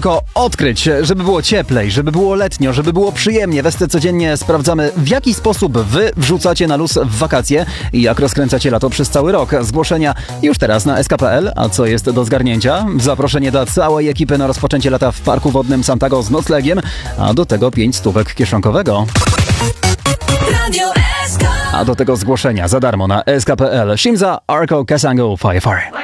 tylko odkryć, żeby było cieplej, żeby było letnio, żeby było przyjemnie. W SC codziennie sprawdzamy, w jaki sposób wy wrzucacie na luz w wakacje i jak rozkręcacie lato przez cały rok. Zgłoszenia już teraz na sk.pl. A co jest do zgarnięcia? Zaproszenie dla całej ekipy na rozpoczęcie lata w Parku Wodnym Santago z noclegiem, a do tego 5 stówek kieszonkowego. A do tego zgłoszenia za darmo na sk.pl. Shimza, Arco, Kasango, Firefire.